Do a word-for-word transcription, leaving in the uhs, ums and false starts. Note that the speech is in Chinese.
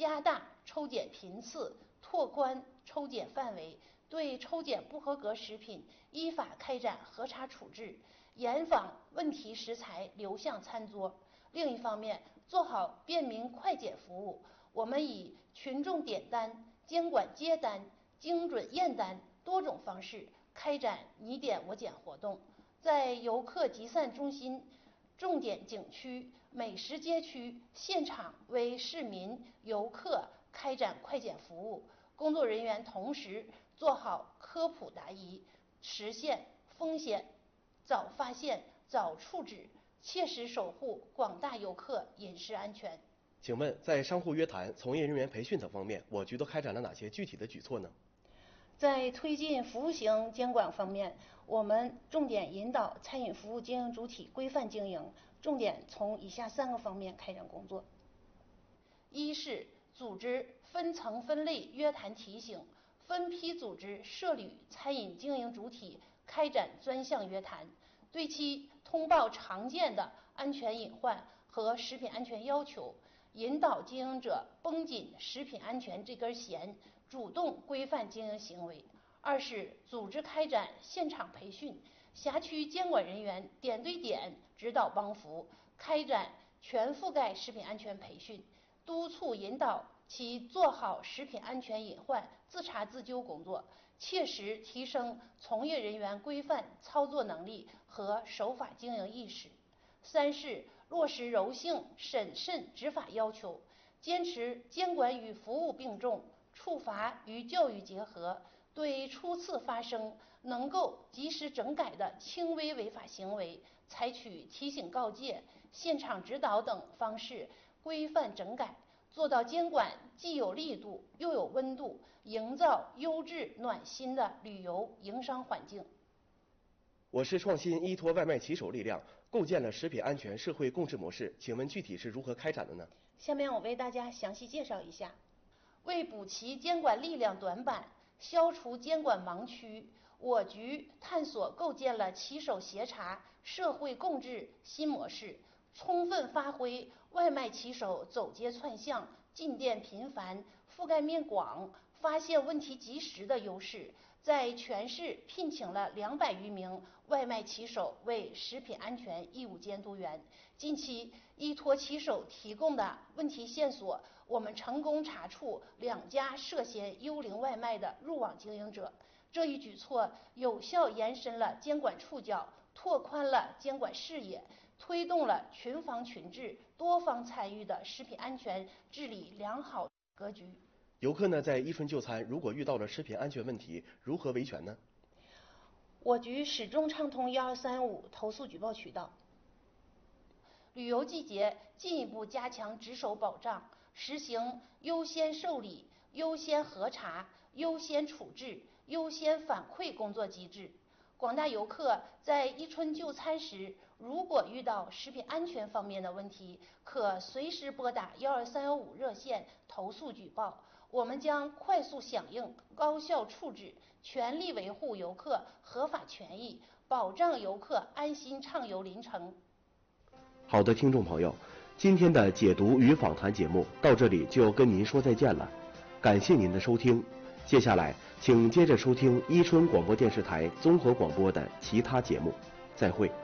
加大抽检频次，拓宽抽检范围，对抽检不合格食品依法开展核查处置，严防问题食材流向餐桌。另一方面，做好便民快检服务，我们以群众点单、监管接单、精准验单多种方式开展你点我检活动，在游客集散中心、重点景区、美食街区现场为市民游客开展快检服务。工作人员同时做好科普答疑，实现风险早发现、早处置，切实守护广大游客饮食安全。 请问，在商户约谈、从业人员培训等方面，我局都开展了哪些具体的举措呢？ 在推进服务型监管方面，我们重点引导餐饮服务经营主体规范经营，重点从以下三个方面开展工作。一是组织分层分类约谈提醒，分批组织涉旅餐饮经营主体开展专项约谈，对其通报常见的安全隐患和食品安全要求，引导经营者绷紧食品安全这根弦，主动规范经营行为。二是组织开展现场培训，辖区监管人员点对点指导帮扶，开展全覆盖食品安全培训，督促引导其做好食品安全隐患自查自纠工作，切实提升从业人员规范操作能力和守法经营意识。三是落实柔性审慎执法要求，坚持监管与服务并重，处罚与教育结合，对初次发生能够及时整改的轻微违法行为，采取提醒告诫、现场指导等方式规范整改，做到监管既有力度又有温度，营造优质暖心的旅游营商环境。 我市创新依托外卖骑手力量，构建了食品安全社会共治模式，请问具体是如何开展的呢？ 下面我为大家详细介绍一下。为补齐监管力量短板，消除监管盲区，我局探索构建了骑手协查社会共治新模式，充分发挥外卖骑手走街串巷、进店频繁、覆盖面广、发现问题及时的优势，在全市聘请了两百余名外卖骑手为食品安全义务监督员。近期依托骑手提供的问题线索，我们成功查处两家涉嫌幽灵外卖的入网经营者。这一举措有效延伸了监管触角，拓宽了监管视野，推动了群防群治、多方参与的食品安全治理良好格局。 游客呢，在伊春就餐，如果遇到了食品安全问题，如何维权呢？ 我局始终畅通幺二三五投诉举报渠道。旅游季节进一步加强值守保障，实行优先受理、优先核查、优先处置、优先反馈工作机制。广大游客在伊春就餐时，如果遇到食品安全方面的问题，可随时拨打幺二三幺五热线投诉举报，我们将快速响应、高效处置，全力维护游客合法权益，保障游客安心畅游临城。 好的，听众朋友，今天的解读与访谈节目到这里就跟您说再见了，感谢您的收听。接下来，请接着收听伊春广播电视台综合广播的其他节目，再会。